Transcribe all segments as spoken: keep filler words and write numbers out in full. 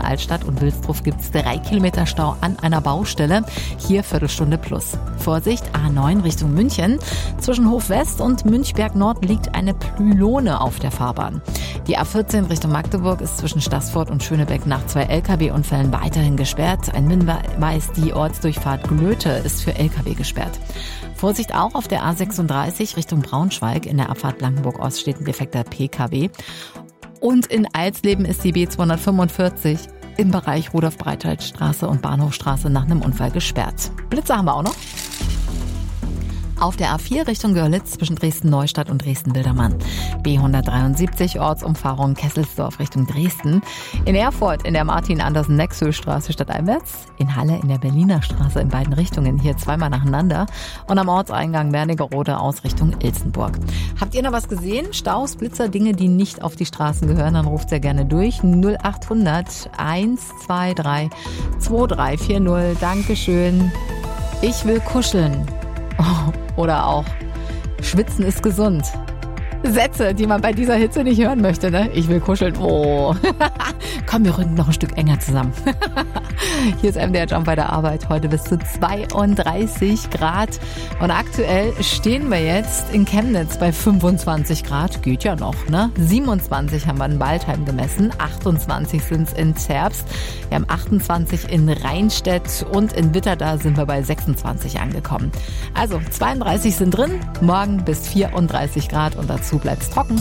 Altstadt und Wilsdruf gibt es drei Kilometer Stau an einer Baustelle. Hier Viertelstunde plus. Vorsicht, A neun Richtung München. Zwischen Hof West und Münchberg Nord liegt eine Pylone auf der Fahrbahn. Die A vierzehn Richtung Magdeburg ist zwischen Staßfurt und Schönebeck nach zwei L K W-Unfällen weiterhin gesperrt. Ein Hinweis, die Ortsdurchfahrt Glöte ist für L K W gesperrt. Vorsicht auch auf der A sechsunddreißig Richtung Braunschweig. In der Abfahrt Blankenburg-Ost steht ein defekter P K W. Und in Alsleben ist die B zweihundertfünfundvierzig im Bereich Rudolf-Breitscheid-Straße und Bahnhofstraße nach einem Unfall gesperrt. Blitzer haben wir auch noch. Auf der A vier Richtung Görlitz zwischen Dresden-Neustadt und Dresden-Bildermann. B hundertdreiundsiebzig Ortsumfahrung Kesselsdorf Richtung Dresden. In Erfurt in der Martin-Andersen-Nexö-Straße stadteinwärts. In Halle in der Berliner Straße in beiden Richtungen, hier zweimal nacheinander. Und am Ortseingang Wernigerode aus Richtung Ilsenburg. Habt ihr noch was gesehen? Staus, Blitzer, Dinge, die nicht auf die Straßen gehören? Dann ruft sehr gerne durch. null acht hundert eins zwei drei zwei drei vier null. Dankeschön. Ich will kuscheln. Oh, oder auch, schwitzen ist gesund. Sätze, die man bei dieser Hitze nicht hören möchte, ne? Ich will kuscheln. Oh. Komm, wir rücken noch ein Stück enger zusammen. Hier ist M D R Jump bei der Arbeit. Heute bis zu zweiunddreißig Grad. Und aktuell stehen wir jetzt in Chemnitz bei fünfundzwanzig Grad. Geht ja noch, ne? siebenundzwanzig haben wir in Waldheim gemessen. achtundzwanzig sind es in Zerbst. Wir haben achtundzwanzig in Rheinstedt und in Witterda sind wir bei sechsundzwanzig angekommen. Also zweiunddreißig sind drin. Morgen bis vierunddreißig Grad und dazu bleibt's trocken.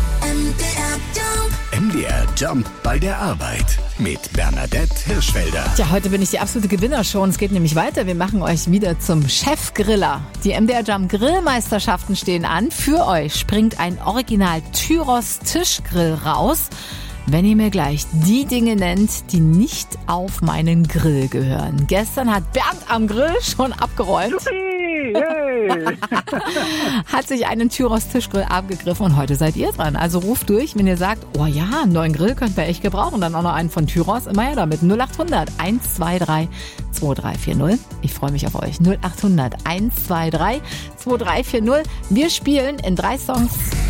M D R Jump bei der Arbeit mit Bernadette Hirschfelder. Tja, heute bin ich die absolute Gewinnershow und es geht nämlich weiter. Wir machen euch wieder zum Chefgriller. Die M D R Jump Grillmeisterschaften stehen an. Für euch springt ein Original Tyros Tischgrill raus, wenn ihr mir gleich die Dinge nennt, die nicht auf meinen Grill gehören. Gestern hat Bernd am Grill schon abgeräumt. Hey. Hat sich einen Tyros Tischgrill abgegriffen und heute seid ihr dran. Also ruft durch, wenn ihr sagt, oh ja, einen neuen Grill könnt ihr echt gebrauchen. Dann auch noch einen von Tyros. Immer her damit. null acht hundert eins zwei drei zwei drei vier null. Ich freue mich auf euch. null acht hundert eins zwei drei zwei drei vier null. Wir spielen in drei Songs.